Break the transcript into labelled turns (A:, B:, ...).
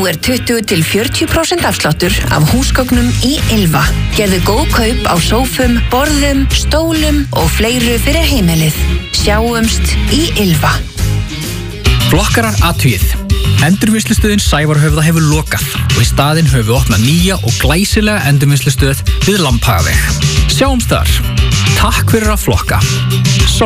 A: Nú 20-40% afsláttur af húsgögnum í Ylva. Gerðu góð kaup á sófum, borðum, stólum og fleiru fyrir heimilið. Sjáumst í Ylva.
B: Flokkarar athugið. Endurvinnslustöðin Sævarhöfða hefur lokað og í staðinn höfum við opnað nýja og glæsilega endurvinnslustöð við Lambhagaveg. Sjáumst þar. Takk fyrir að flokka.